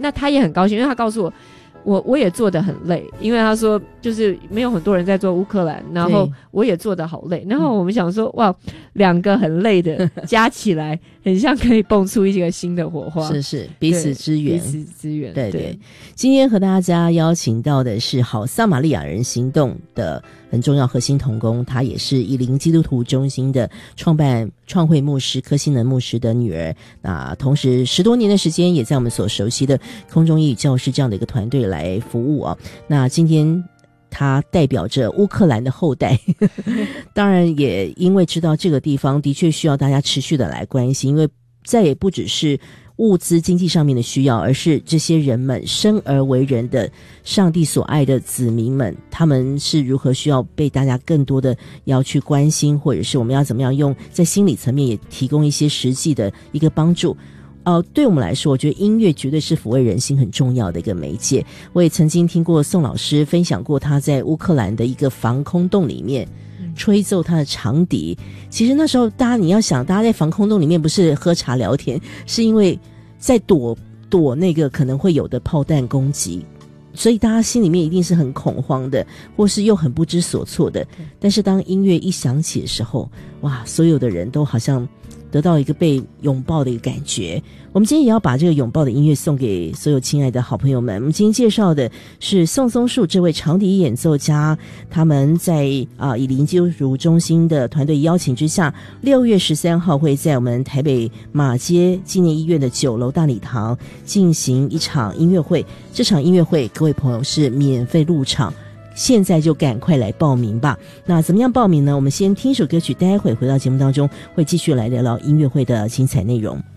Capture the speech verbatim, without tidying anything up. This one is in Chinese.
那他也很高兴，因为他告诉我我我也做得很累，因为他说就是没有很多人在做乌克兰，然后我也做得好累，然后我们想说哇，两个很累的加起来很像可以蹦出一个新的火花， 是是彼此支援， 彼此支援， 对 对, 对。今天和大家邀请到的是好撒玛利亚人行动的很重要核心同工，她也是以灵基督徒中心的创办创会牧师柯欣能牧师的女儿，那同时十多年的时间也在我们所熟悉的空中英语教师这样的一个团队来服务啊。那今天他代表着乌克兰的后代当然也因为知道这个地方的确需要大家持续的来关心，因为再也不只是物资经济上面的需要，而是这些人们生而为人的上帝所爱的子民们，他们是如何需要被大家更多的要去关心，或者是我们要怎么样用在心理层面也提供一些实际的一个帮助。呃，对我们来说，我觉得音乐绝对是抚慰人心很重要的一个媒介。我也曾经听过宋老师分享过他在乌克兰的一个防空洞里面吹奏他的长笛。其实那时候大家你要想，大家在防空洞里面不是喝茶聊天，是因为在躲躲那个可能会有的炮弹攻击，所以大家心里面一定是很恐慌的，或是又很不知所措的。但是当音乐一响起的时候，哇，所有的人都好像得到一个被拥抱的一个感觉。我们今天也要把这个拥抱的音乐送给所有亲爱的好朋友们。我们今天介绍的是宋松树这位长笛演奏家，他们在啊、呃、以灵基督徒中心的团队邀请之下，六月十三号会在我们台北马街纪念医院的九楼大礼堂进行一场音乐会。这场音乐会各位朋友是免费入场，现在就赶快来报名吧。那怎么样报名呢？我们先听一首歌曲，待会回到节目当中会继续来聊聊音乐会的精彩内容。